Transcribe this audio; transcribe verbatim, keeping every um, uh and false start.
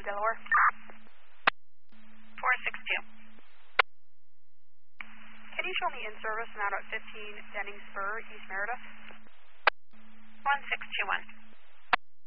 Delaware. four six two. Can you show me in service and out at fifteen Denning Spur, East Meredith? one six two one.